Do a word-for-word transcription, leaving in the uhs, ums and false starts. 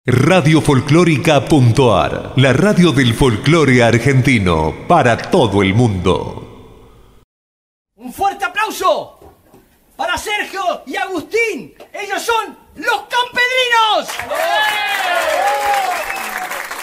Radio Folclórica.ar, la radio del folclore argentino para todo el mundo. Un fuerte aplauso para Sergio y Agustín. Ellos